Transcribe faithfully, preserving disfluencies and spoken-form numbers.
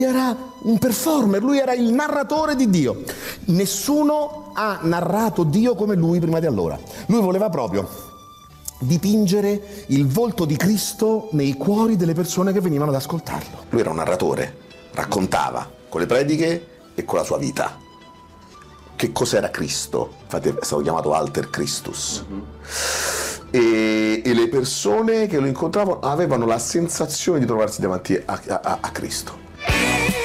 Era un performer, lui era il narratore di Dio. Nessuno ha narrato Dio come lui prima di allora. Lui voleva proprio dipingere il volto di Cristo nei cuori delle persone che venivano ad ascoltarlo. Lui era un narratore, raccontava con le prediche e con la sua vita che cos'era Cristo. Infatti è stato chiamato Alter Christus. Mm-hmm. e, e le persone che lo incontravano avevano la sensazione di trovarsi davanti a, a, a Cristo.